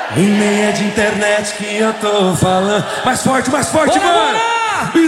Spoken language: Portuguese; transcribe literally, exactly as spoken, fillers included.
E nem é de internet que eu tô falando. Mais forte, mais forte, Bora, mano! bora!